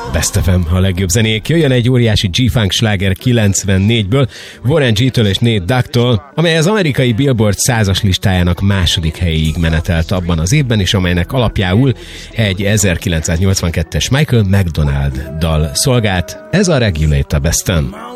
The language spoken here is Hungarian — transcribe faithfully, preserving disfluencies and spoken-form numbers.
Best ef em, a legjobb zenék. Jöjjön egy óriási G-Funk sláger kilencvennégyből, Warren G-től és Nate Dogg-tól, amely az amerikai Billboard százas listájának második helyéig menetelt abban az évben, és amelynek alapjául egy ezerkilencszáznyolcvankettes Michael McDonald dal szolgált. Ez a Regulate a Best-en.